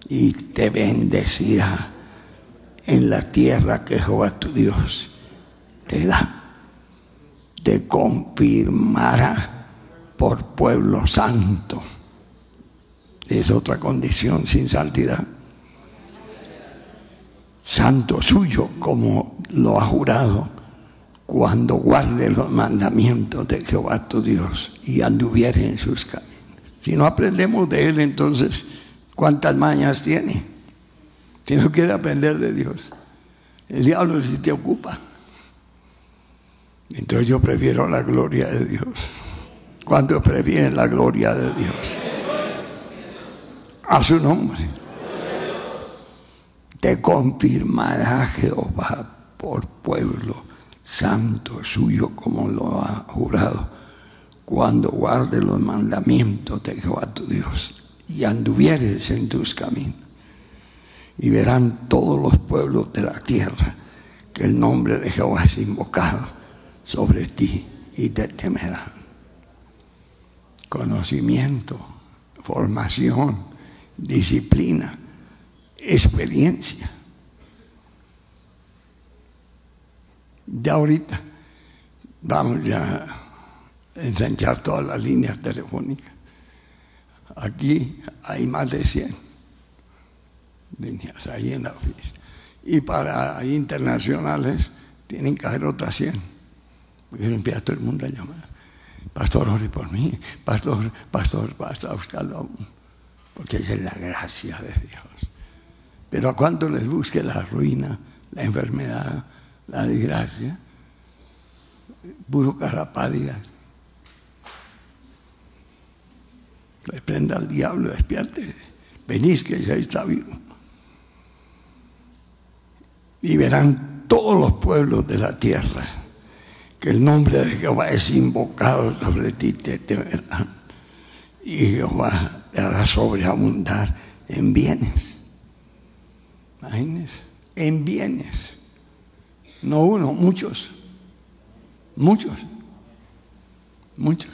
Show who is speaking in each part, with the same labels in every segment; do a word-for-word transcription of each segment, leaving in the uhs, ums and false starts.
Speaker 1: y te bendecirá en la tierra que Jehová tu Dios te da. Te confirmará por pueblo santo. Es otra condición sin santidad. Santo suyo, como lo ha jurado, cuando guarde los mandamientos de Jehová tu Dios y anduviere en sus caminos. Si no aprendemos de él, entonces, ¿cuántas mañas tiene? Si no quiere aprender de Dios, el diablo sí te ocupa. Entonces yo prefiero la gloria de Dios. ¿Cuántos prefieren la gloria de Dios? A su nombre. Te confirmará Jehová por pueblo santo suyo, como lo ha jurado, cuando guarde los mandamientos de Jehová tu Dios y anduvieres en tus caminos. Y verán todos los pueblos de la tierra que el nombre de Jehová es invocado sobre ti y te temerán. Conocimiento, formación, disciplina, experiencia. Ya ahorita vamos ya a ensanchar todas las líneas telefónicas. Aquí hay más de cien líneas ahí en la oficina. Y para internacionales tienen que haber otras cien. Porque empieza todo el mundo a llamar. Pastor, ore por mí. Pastor, pastor, pastor, a buscarlo. Porque esa es la gracia de Dios. Pero a cuánto les busque la ruina, la enfermedad, la desgracia, puro carapádigas. Le prenda al diablo, despierte, venís que ya está vivo. Y verán todos los pueblos de la tierra que el nombre de Jehová es invocado sobre ti, te temerán. Y Jehová te hará sobreabundar en bienes. Imagínense, en bienes. No uno, muchos. Muchos. Muchos.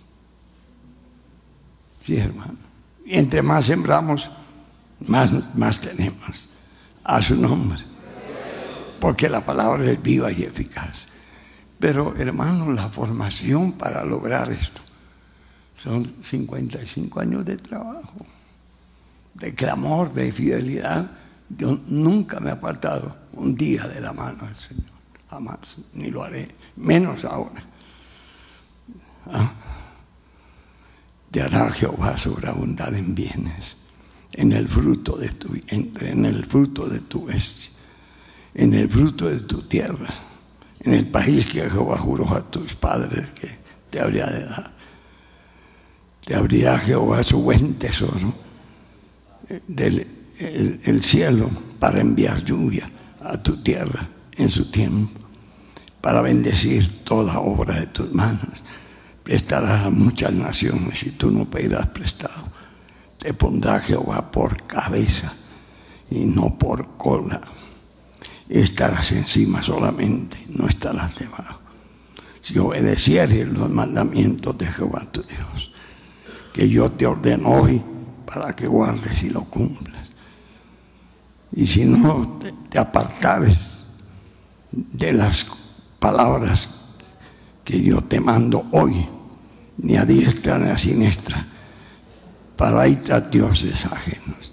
Speaker 1: Sí, hermano. Y entre más sembramos, más, más tenemos. A su nombre. Porque la palabra es viva y eficaz. Pero, hermano, la formación para lograr esto son cincuenta y cinco años de trabajo, de clamor, de fidelidad. Yo nunca me he apartado un día de la mano del Señor. Jamás, ni lo haré, menos ahora. ¿Ah? Te hará Jehová sobreabundar en bienes, en el fruto de tu vientre, en el fruto de tu bestia, en el fruto de tu tierra, en el país que Jehová juró a tus padres que te habría de dar. Te abrirá Jehová su buen tesoro del el, el cielo para enviar lluvia a tu tierra en su tiempo, para bendecir toda obra de tus manos. Prestarás a muchas naciones y tú no pedirás prestado. Te pondrá Jehová por cabeza y no por cola. Estarás encima solamente, no estarás debajo. Si obedecieres los mandamientos de Jehová tu Dios, que yo te ordeno hoy para que guardes y lo cumplas. Y si no te, te apartares de las palabras que yo te mando hoy, ni a diestra ni a siniestra, para ir tras dioses ajenos.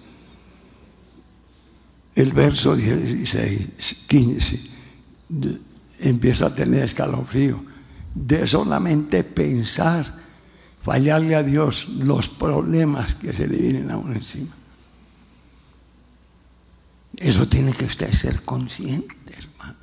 Speaker 1: El verso dieciséis, quince empieza a tener escalofrío de solamente pensar fallarle a Dios los problemas que se le vienen a uno encima. Eso tiene que usted ser consciente, hermano.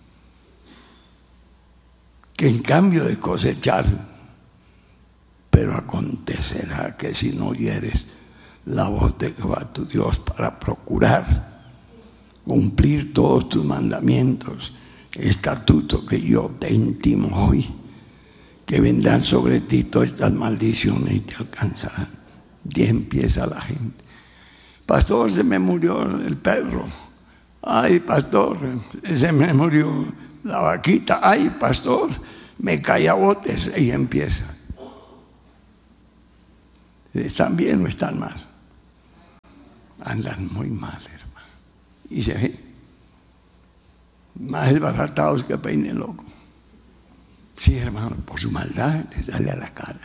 Speaker 1: Que en cambio de cosechar, pero acontecerá que si no oyeres la voz de Jehová tu Dios para procurar cumplir todos tus mandamientos, estatutos que yo te intimo hoy, que vendrán sobre ti todas estas maldiciones y te alcanzarán. Y empieza la gente. Pastor, se me murió el perro. Ay, pastor, se me murió la vaquita. Ay, pastor, me caí a botes. Y empieza. ¿Están bien o están mal? andan muy mal, hermano. Y se ve más desbaratados que peine loco. Sí, hermano, por su maldad le sale a la cara.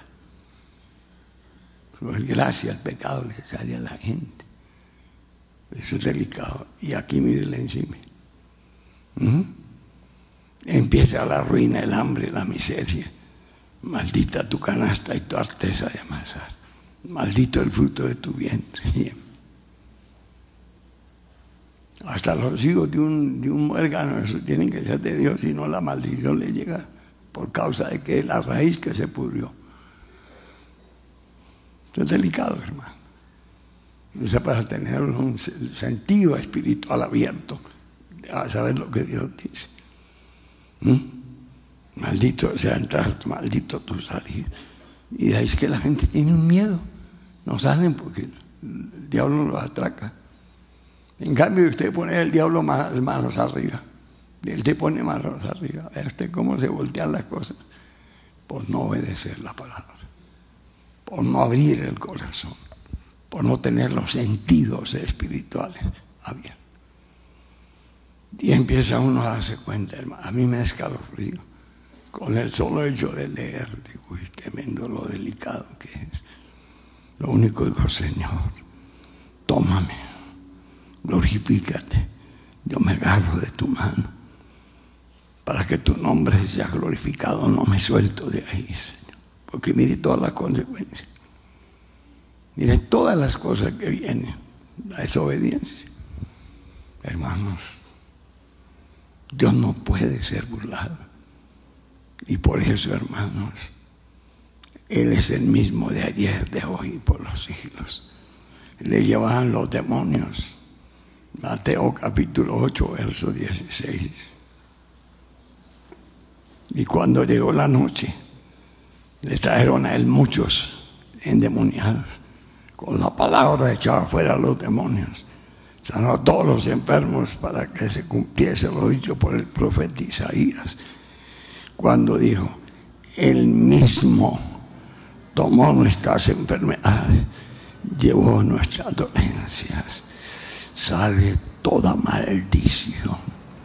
Speaker 1: Por gracia al pecado le sale a la gente. Eso es delicado. Y aquí mírenle encima. ¿Mm? Empieza la ruina, el hambre, la miseria. Maldita tu canasta y tu arteza de amasar. Maldito el fruto de tu vientre. Hasta los hijos de un, de un muérgano, eso tienen que ser de Dios, si no la maldición le llega por causa de que la raíz que se pudrió. Esto es delicado, hermano. Eso para tener un sentido espiritual abierto, a saber lo que Dios dice. ¿Mm? Maldito sea entrar, maldito tu salir. Y de ahí es que la gente tiene un miedo. No salen porque el diablo los atraca. En cambio, usted pone el diablo manos, manos arriba. Él te pone manos arriba. ¿Ve usted cómo se voltean las cosas? Por no obedecer la palabra. Por no abrir el corazón. Por no tener los sentidos espirituales abiertos. Y empieza uno a darse cuenta, hermano. A mí me da escalofrío. Con el solo hecho de leer, digo, uy, tremendo lo delicado que es. Lo único digo, Señor, tómame, glorifícate. Yo me agarro de tu mano. Para que tu nombre sea glorificado, no me suelto de ahí, Señor. Porque mire todas las consecuencias. Mire todas las cosas que vienen. La desobediencia. Hermanos, Dios no puede ser burlado. Y por eso, hermanos, Él es el mismo de ayer, de hoy y por los siglos. Le llevaban los demonios. Mateo capítulo ocho, verso dieciséis. Y cuando llegó la noche, le trajeron a Él muchos endemoniados. Con la palabra echaba fuera a los demonios. Sanó a todos los enfermos para que se cumpliese lo dicho por el profeta Isaías. Cuando dijo, Él mismo tomó nuestras enfermedades, llevó nuestras dolencias, sale toda maldición.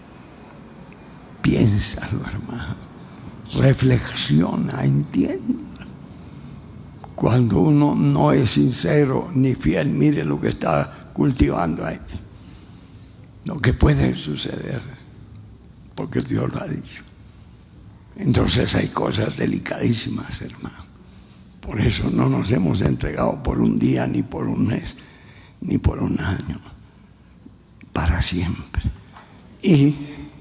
Speaker 1: Piénsalo, hermano, reflexiona, entienda. Cuando uno no es sincero ni fiel, mire lo que está cultivando ahí. Lo que puede suceder, porque Dios lo ha dicho. Entonces hay cosas delicadísimas, hermano. Por eso no nos hemos entregado por un día, ni por un mes, ni por un año. Para siempre. Y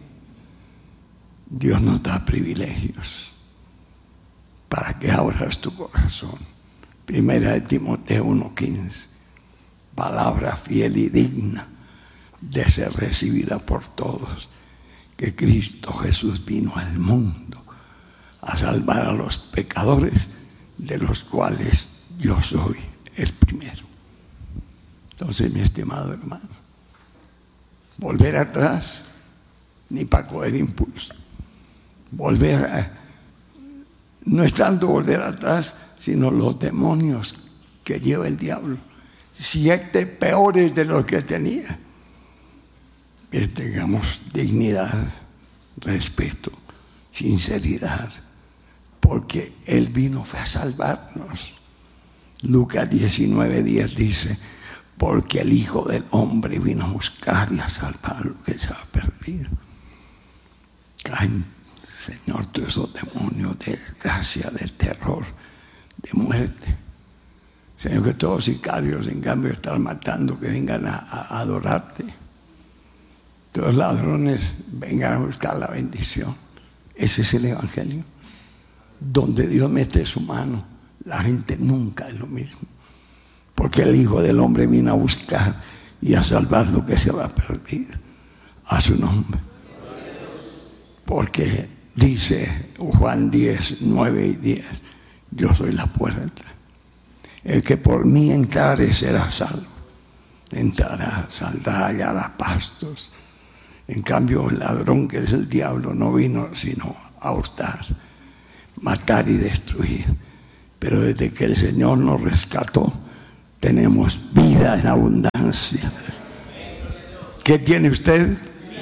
Speaker 1: Dios nos da privilegios para que abras tu corazón. Primera de Timoteo uno quince. Palabra fiel y digna de ser recibida por todos, que Cristo Jesús vino al mundo a salvar a los pecadores, de los cuales yo soy el primero. Entonces, mi estimado hermano, volver atrás ni para coger impulso. Volver a, no es tanto volver atrás, sino los demonios que lleva el diablo. Siete peores de los que tenía. Que tengamos dignidad, respeto, sinceridad, porque Él vino fue a salvarnos. Lucas diecinueve diez dice, porque el Hijo del Hombre vino a buscar y a salvar lo que se ha perdido. Caen, Señor, todos esos demonios de desgracia, de terror, de muerte. Señor, que todos los sicarios, en cambio, están matando, que vengan a, a adorarte. Todos los ladrones vengan a buscar la bendición. Ese es el Evangelio. Donde Dios mete su mano, la gente nunca es lo mismo. Porque el Hijo del Hombre vino a buscar y a salvar lo que se va a perder. A su nombre. Porque dice Juan diez, nueve y diez, yo soy la puerta. El que por mí entrare será salvo. Entrará, saldrá, hallará pastos. En cambio, el ladrón, que es el diablo, no vino sino a hurtar, matar y destruir. Pero desde que el Señor nos rescató, tenemos vida en abundancia. ¿Qué tiene usted?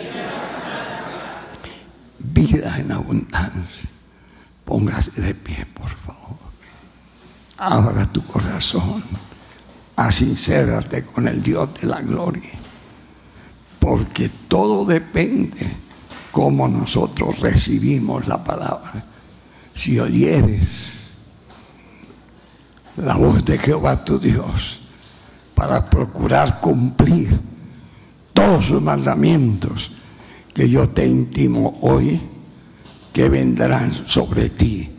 Speaker 1: Vida en abundancia. Póngase de pie, por favor. Abra tu corazón. Asincérate con el Dios de la gloria. Porque todo depende cómo nosotros recibimos la palabra. Si oyeres la voz de Jehová tu Dios para procurar cumplir todos sus mandamientos que yo te intimo hoy, que vendrán sobre ti.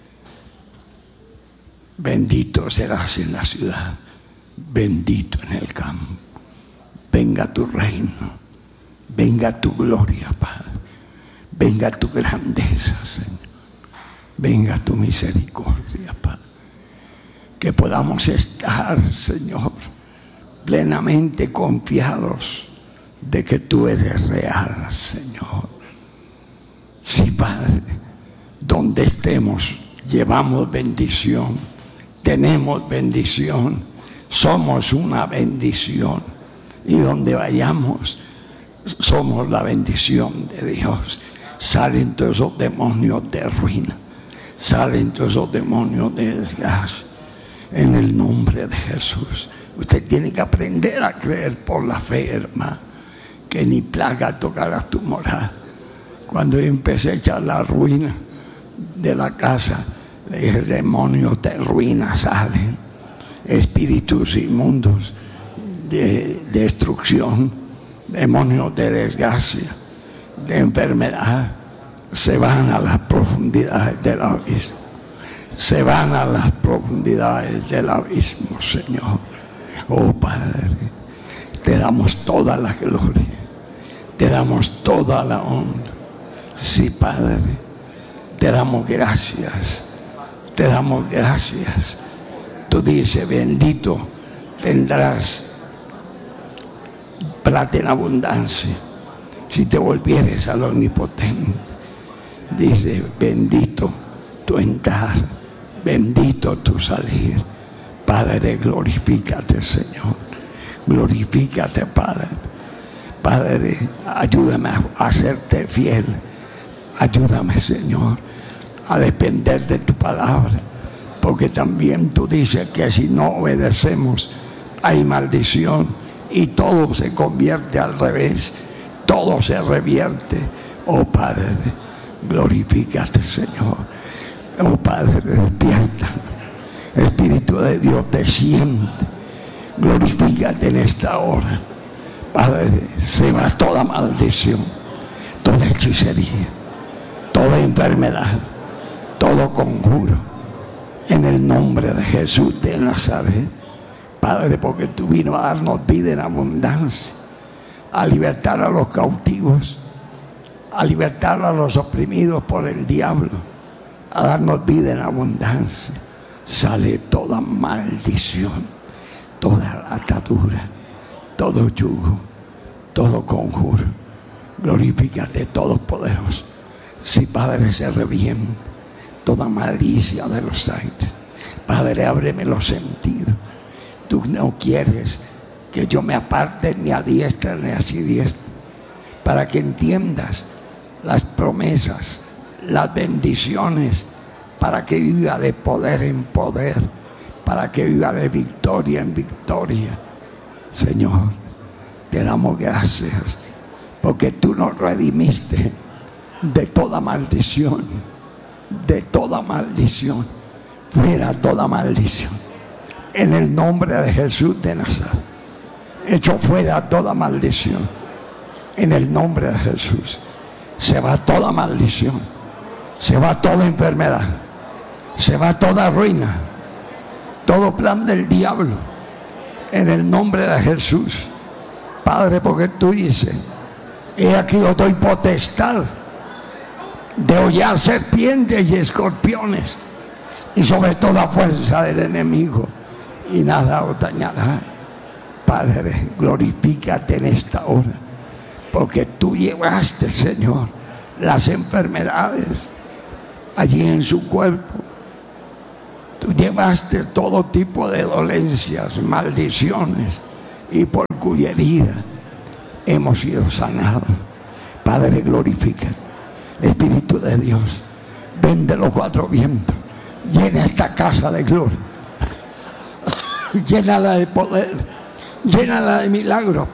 Speaker 1: Bendito serás en la ciudad, bendito en el campo. Venga tu reino, venga tu gloria, Padre. Venga tu grandeza, Señor. Venga tu misericordia, Padre. Que podamos estar, Señor, plenamente confiados de que tú eres real, Señor. Sí, Padre, donde estemos, llevamos bendición, tenemos bendición, somos una bendición. Y donde vayamos, somos la bendición de Dios. Salen todos esos demonios de ruina, salen todos esos demonios de desgaste. En el nombre de Jesús. Usted tiene que aprender a creer por la fe, hermano, que ni plaga tocará tu morada. Cuando yo empecé a echar la ruina de la casa, le dije: demonios de ruina salen, espíritus inmundos de destrucción, demonios de desgracia, de enfermedad, se van a las profundidades del abismo. Se van a las profundidades del abismo, Señor. Oh Padre, te damos toda la gloria, te damos toda la honra. Sí, Padre, te damos gracias, te damos gracias. Tú dices: bendito tendrás plata en abundancia si te volvieres al Omnipotente. Dice: bendito tu entrar, bendito tu salir. Padre, glorifícate, Señor. Glorifícate, Padre. Padre, ayúdame a hacerte fiel. Ayúdame, Señor, a depender de tu palabra. Porque también tú dices que si no obedecemos, hay maldición. Y todo se convierte al revés. Todo se revierte. Oh Padre, glorifícate, Señor. Oh Padre, despierta. Espíritu de Dios, desciende. Glorifícate en esta hora. Padre, se va toda maldición, toda hechicería, toda enfermedad, todo conjuro, en el nombre de Jesús de Nazaret. Padre, porque tú vino a darnos vida en abundancia, a libertar a los cautivos, a libertar a los oprimidos por el diablo, a darnos vida en abundancia. Sale toda maldición, toda atadura, todo yugo, todo conjuro. Glorifícate, todopoderoso. Si, Padre, se revienta toda malicia de los aires. Padre, ábreme los sentidos. Tú no quieres que yo me aparte ni a diestra ni a siniestra, para que entiendas las promesas, las bendiciones, para que viva de poder en poder, para que viva de victoria en victoria. Señor, te damos gracias porque tú nos redimiste de toda maldición, de toda maldición. Fuera toda maldición en el nombre de Jesús de Nazaret. Echo fuera toda maldición en el nombre de Jesús. Se va toda maldición, se va toda enfermedad, se va toda ruina, todo plan del diablo en el nombre de Jesús. Padre, porque tú dices: he aquí os doy potestad de hollar serpientes y escorpiones y sobre toda fuerza del enemigo, y nada os dañará. Padre, glorifícate en esta hora, porque tú llevaste, Señor, las enfermedades allí en su cuerpo, Tú llevaste todo tipo de dolencias, maldiciones, y por cuya herida hemos sido sanados. Padre, glorifica. Espíritu de Dios, ven de los cuatro vientos, llena esta casa de gloria, llénala de poder, llénala de milagros,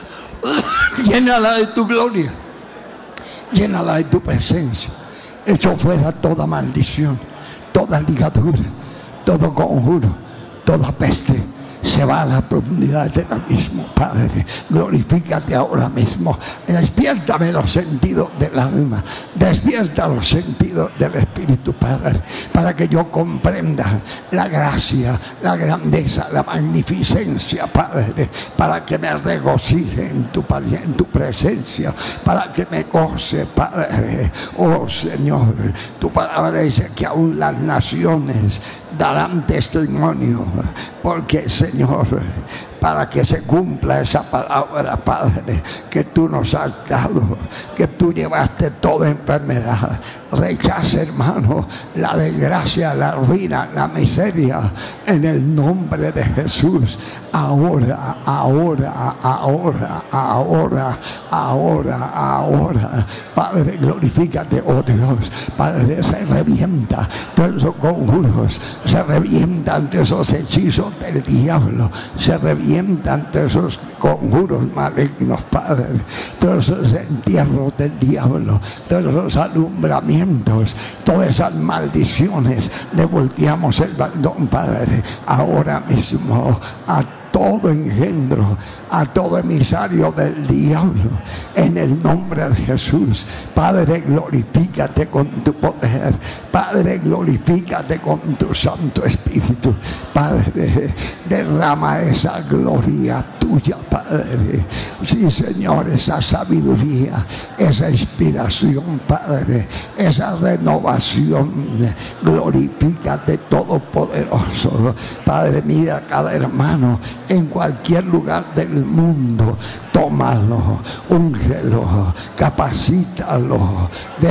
Speaker 1: llénala de tu gloria, llénala de tu presencia. Echo fuera toda maldición, toda ligadura, todo conjuro, toda peste. Se va a la profundidad del abismo. Padre, glorifícate ahora mismo. Despiértame los sentidos del alma, despierta los sentidos del Espíritu, Padre, para que yo comprenda la gracia, la grandeza, la magnificencia, Padre, para que me regocije en tu, en tu presencia, para que me goce, Padre. Oh Señor, tu palabra dice que aún las naciones darán testimonio, porque Señor, para que se cumpla esa palabra, Padre, que tú nos has dado, que tú llevaste toda enfermedad. Rechaza, hermano, la desgracia, la ruina, la miseria, en el nombre de Jesús. Ahora, ahora, ahora, ahora, ahora, ahora. Padre, glorifícate, oh Dios. Padre, se revienta todos esos conjuros, se revientan esos hechizos del diablo, se revientan ante esos conjuros malignos, Padre, todos esos entierros del diablo, todos esos alumbramientos, todas esas maldiciones. Le volteamos el baldón, Padre, ahora mismo a todo engendro, a todo emisario del diablo, en el nombre de Jesús. Padre, glorifícate con tu poder. Padre, glorifícate con tu Santo Espíritu. Padre, derrama esa gloria tuya, Padre. Sí, Señor, esa sabiduría, esa inspiración, Padre, esa renovación. Glorifícate, Todopoderoso. Padre, mira a cada hermano en cualquier lugar del mundo. Tómalo, úngelo, capacítalo,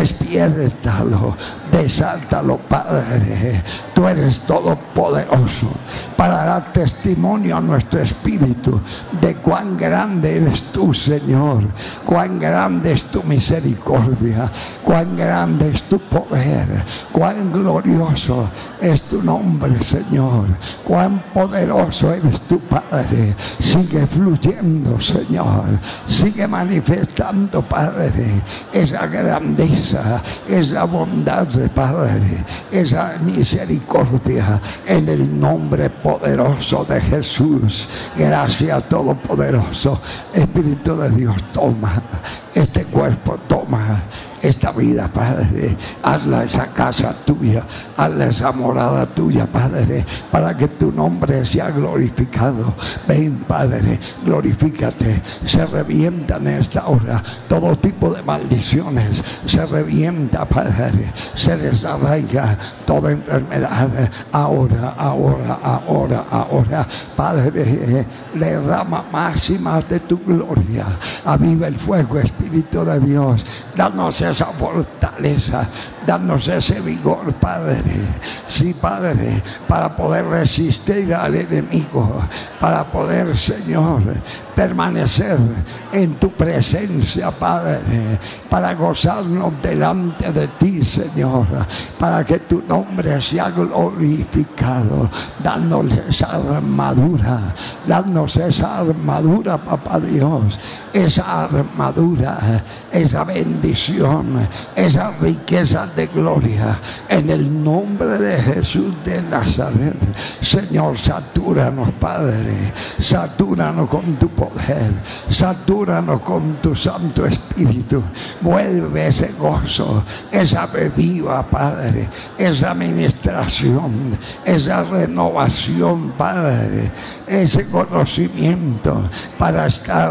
Speaker 1: despiértalo, desátalo, Padre. Tú eres todopoderoso para dar testimonio a nuestro espíritu de cuán grande eres tú, Señor, cuán grande es tu misericordia, cuán grande es tu poder, cuán glorioso es tu nombre, Señor, cuán poderoso eres tu Padre. Sigue fluyendo, Señor, sigue manifestando, Padre, esa grandeza, esa bondad, Padre, esa misericordia, en el nombre poderoso de Jesús. Gracias, Todopoderoso. Espíritu de Dios, toma este cuerpo, toma esta vida, Padre. Hazla esa casa tuya, hazla esa morada tuya, Padre, para que tu nombre sea glorificado. Ven, Padre, glorifícate. Se revientan en esta hora todo tipo de maldiciones. Se revienta, Padre. Se desarraiga toda enfermedad. Ahora, ahora, ahora, ahora, Padre, derrama más y más de tu gloria. Aviva el fuego, Espíritu de Dios. Danos esa fortaleza, danos ese vigor, Padre. Sí, Padre, para poder resistir al enemigo, para poder, Señor, permanecer en tu presencia, Padre, para gozarnos delante de ti, Señor, para que tu nombre sea glorificado. Danos esa armadura, danos esa armadura, Papá Dios, esa armadura, esa bendición, esa riqueza de gloria, en el nombre de Jesús de Nazaret. Señor, satúranos, Padre, satúranos con tu poder, satúranos con tu Santo Espíritu. Vuelve ese gozo, esa bebida, Padre, esa administración, esa renovación, Padre, ese conocimiento para estar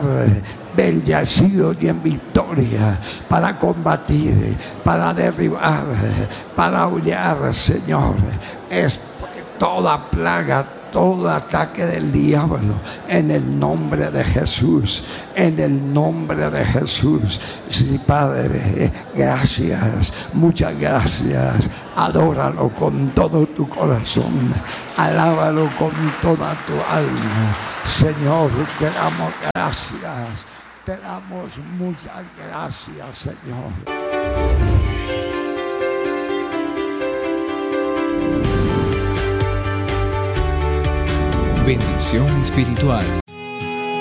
Speaker 1: bendecido y en victoria, para combatir, para derribar, para aullar, Señor, es toda plaga, todo ataque del diablo en el nombre de Jesús, en el nombre de Jesús. Sí, Padre, gracias, muchas gracias. Adóralo con todo tu corazón, alábalo con toda tu alma. Señor, te damos gracias, te damos muchas gracias, Señor.
Speaker 2: Bendición espiritual.